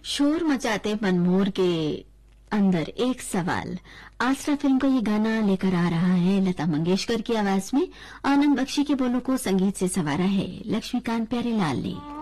शोर मचाते मनमोर के अंदर एक सवाल। आसरा फिल्म का ये गाना लेकर आ रहा है लता मंगेशकर की आवाज में। आनंद बख्शी के बोलों को संगीत से संवारा है लक्ष्मीकांत प्यारेलाल ने।